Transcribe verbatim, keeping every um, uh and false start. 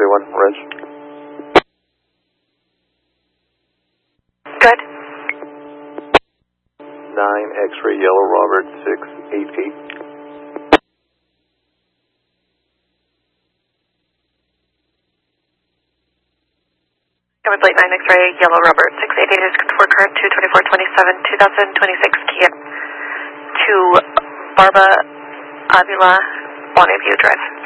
one, Reg. Good. nine X-ray Yellow Robert six eight eight. Covered Plate nine X-ray Yellow Robert six eight eight is for current two twenty-four twenty-seven two thousand twenty-six Kia to Barba Avila, Bonnie View Drive.